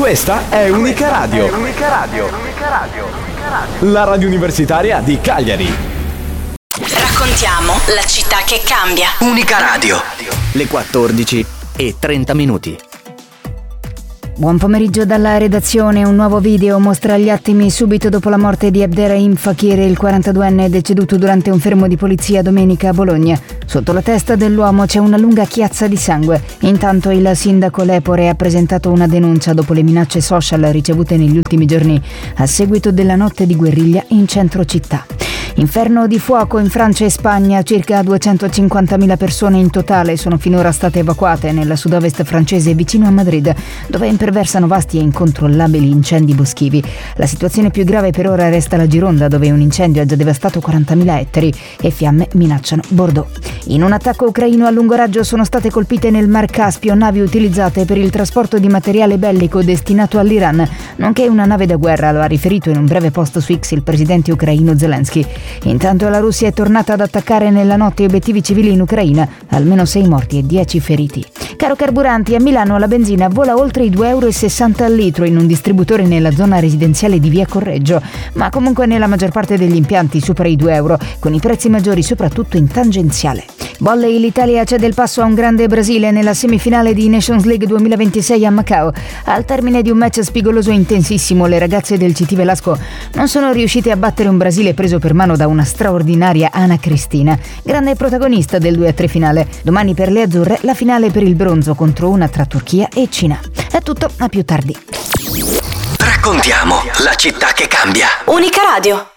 Questa è Unica Radio. La radio universitaria di Cagliari. Raccontiamo la città che cambia. Unica Radio. Le 14:30. Buon pomeriggio dalla redazione. Un nuovo video mostra gli attimi subito dopo la morte di Abderrahim Fakir, il 42enne deceduto durante un fermo di polizia domenica a Bologna. Sotto la testa dell'uomo c'è una lunga chiazza di sangue. Intanto il sindaco Lepore ha presentato una denuncia dopo le minacce social ricevute negli ultimi giorni a seguito della notte di guerriglia in centro città. Inferno di fuoco in Francia e Spagna, circa 250.000 persone in totale sono finora state evacuate nel sud-ovest francese vicino a Madrid, dove imperversano vasti e incontrollabili incendi boschivi. La situazione più grave per ora resta la Gironda, dove un incendio ha già devastato 40.000 ettari e fiamme minacciano Bordeaux. In un attacco ucraino a lungo raggio sono state colpite nel Mar Caspio navi utilizzate per il trasporto di materiale bellico destinato all'Iran, nonché una nave da guerra, lo ha riferito in un breve post su X il presidente ucraino Zelensky. Intanto la Russia è tornata ad attaccare nella notte obiettivi civili in Ucraina, almeno 6 morti e 10 feriti. Caro carburanti, a Milano la benzina vola oltre i 2,60 € al litro in un distributore nella zona residenziale di Via Correggio, ma comunque nella maggior parte degli impianti supera i 2 €, con i prezzi maggiori soprattutto in tangenziale. Volley, l'Italia cede il passo a un grande Brasile nella semifinale di Nations League 2026 a Macao. Al termine di un match spigoloso e intensissimo, le ragazze del CT Velasco non sono riuscite a battere un Brasile preso per mano da una straordinaria Ana Cristina, grande protagonista del 2-3 finale. Domani per le azzurre la finale per il bronzo contro una tra Turchia e Cina. È tutto, a più tardi. Raccontiamo la città che cambia. Unica Radio.